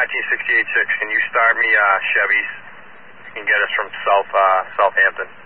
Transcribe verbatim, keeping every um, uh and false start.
nineteen sixty-eight six, can you start me uh, Chevys? You can get us from South uh, Southampton.